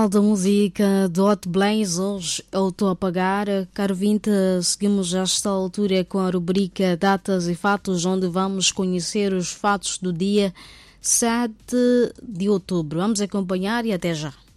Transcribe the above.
Da música do Hot Blaze, hoje eu estou a pagar. Caro vinte, seguimos a esta altura com a rubrica Datas e Fatos, onde vamos conhecer os fatos do dia 7 de outubro. Vamos acompanhar e até já.